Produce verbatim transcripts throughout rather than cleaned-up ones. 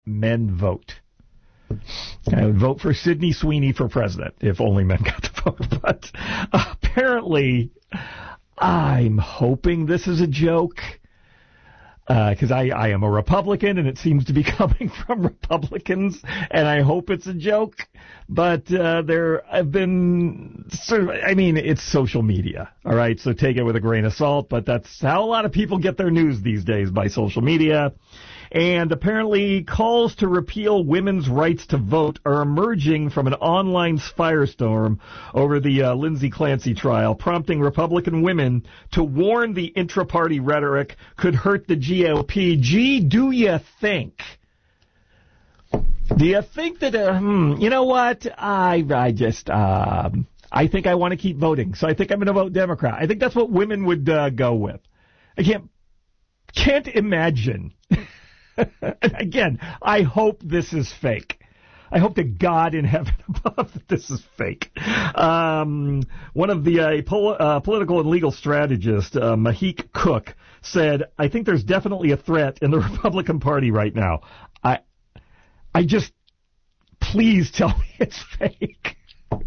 men vote. I would vote for Sydney Sweeney for president if only men got to vote. But apparently, I'm hoping this is a joke. Because uh, I, I am a Republican, and it seems to be coming from Republicans, and I hope it's a joke. But uh, there have been sort of, I mean, it's social media, all right? So take it with a grain of salt, but that's how a lot of people get their news these days, by social media. And apparently calls to repeal women's rights to vote are emerging from an online firestorm over the uh, Lindsey Clancy trial, prompting Republican women to warn the intra-party rhetoric could hurt the G O P. Gee, do you think? Do you think that, uh, hmm, you know what, I I just, um, I think I want to keep voting, so I think I'm going to vote Democrat. I think that's what women would uh, go with. I can't, can't imagine. Again, I hope this is fake. I hope to God in heaven above that this is fake. Um, one of the uh, pol- uh, political and legal strategists, uh, Mahik Cook, said, I think there's definitely a threat in the Republican Party right now. I, I just, please tell me it's fake.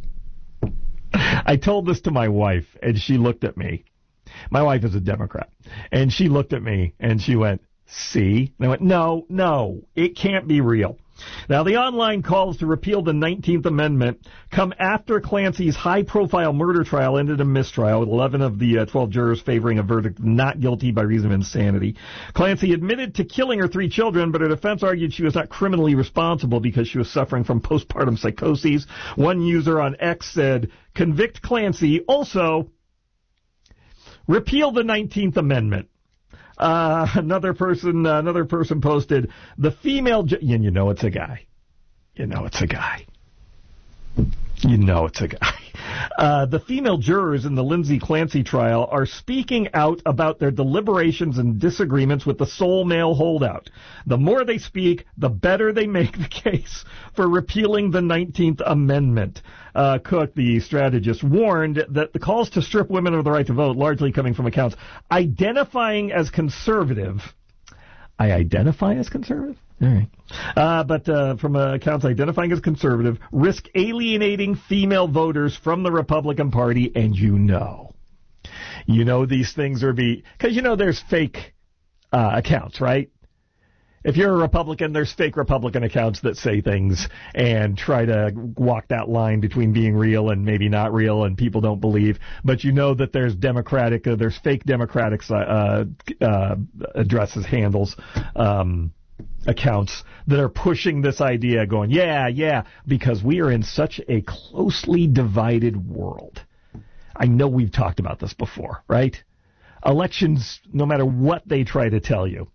I told this to my wife, and she looked at me. My wife is a Democrat. And she looked at me, and she went, see? And I went, no, no, it can't be real. Now, the online calls to repeal the nineteenth Amendment come after Clancy's high-profile murder trial ended in mistrial, with eleven of the uh, twelve jurors favoring a verdict not guilty by reason of insanity. Clancy admitted to killing her three children, but her defense argued she was not criminally responsible because she was suffering from postpartum psychoses. One user on X said, convict Clancy. Also, repeal the nineteenth Amendment. Uh, another person, uh, another person posted, the female, ju- and you know it's a guy. You know it's a guy. You know it's a guy. Uh, the female jurors in the Lindsey Clancy trial are speaking out about their deliberations and disagreements with the sole male holdout. The more they speak, the better they make the case for repealing the nineteenth Amendment. Uh, Cook, the strategist, warned that the calls to strip women of the right to vote, largely coming from accounts identifying as conservative. I identify as conservative? All right. Uh, but uh, from uh, accounts identifying as conservative, risk alienating female voters from the Republican Party, and you know. You know these things are be... Because, you know, there's fake uh, accounts, right? If you're a Republican, there's fake Republican accounts that say things and try to walk that line between being real and maybe not real, and people don't believe. But you know that there's Democratic, uh, there's fake Democratic uh, uh, addresses, handles, um, accounts that are pushing this idea, going, yeah, yeah, because we are in such a closely divided world. I know we've talked about this before, right? Elections, no matter what they try to tell you,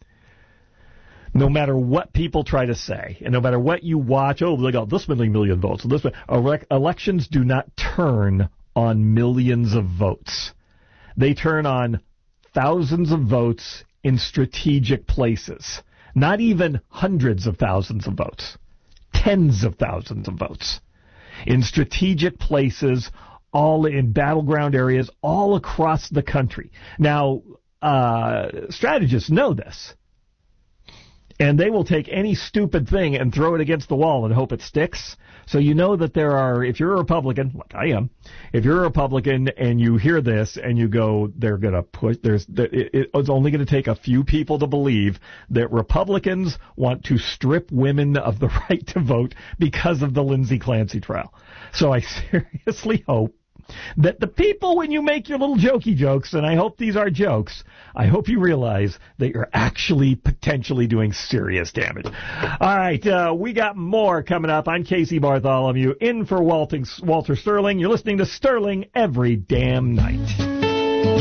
no matter what people try to say, and no matter what you watch, oh, they got this many million votes. This many, elections do not turn on millions of votes. They turn on thousands of votes in strategic places. Not even hundreds of thousands of votes. Tens of thousands of votes. In strategic places, all in battleground areas, all across the country. Now, uh, strategists know this. And they will take any stupid thing and throw it against the wall and hope it sticks. So you know that there are, if you're a Republican, like I am, if you're a Republican and you hear this and you go, they're going to push, there's, it, it's only going to take a few people to believe that Republicans want to strip women of the right to vote because of the Lindsey Clancy trial. So I seriously hope that the people, when you make your little jokey jokes, and I hope these are jokes, I hope you realize that you're actually potentially doing serious damage. All right, uh, we got more coming up. I'm Casey Bartholomew, in for Walter, Walter Sterling. You're listening to Sterling every damn night.